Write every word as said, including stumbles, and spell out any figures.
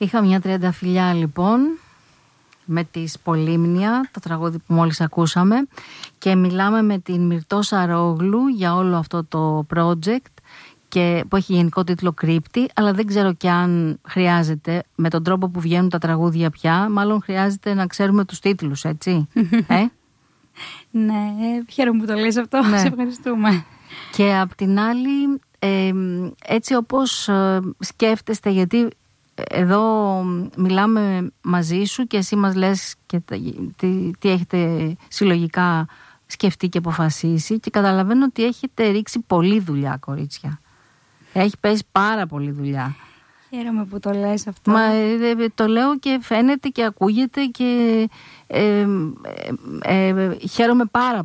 Είχα μια τριανταφυλλιά λοιπόν με τις Πολύμνια, το τραγούδι που μόλις ακούσαμε, και μιλάμε με την Μυρτώ Σαρόγλου για όλο αυτό το project, και που έχει γενικό τίτλο Κρύπτη, αλλά δεν ξέρω και αν χρειάζεται με τον τρόπο που βγαίνουν τα τραγούδια πια, μάλλον χρειάζεται να ξέρουμε τους τίτλους, έτσι. ε? Ναι, χαίρομαι που το λες αυτό, ναι. Σε ευχαριστούμε. Και απ' την άλλη, ε, έτσι όπως ε, σκέφτεστε, γιατί εδώ μιλάμε μαζί σου και εσύ μας λες και τι, τι έχετε συλλογικά σκεφτεί και αποφασίσει, και καταλαβαίνω ότι έχετε ρίξει πολλή δουλειά, κορίτσια. Έχει πέσει πάρα πολλή δουλειά. Χαίρομαι που το λες αυτό. Μα ε, το λέω και φαίνεται και ακούγεται και ε, ε, ε, ε, χαίρομαι πάρα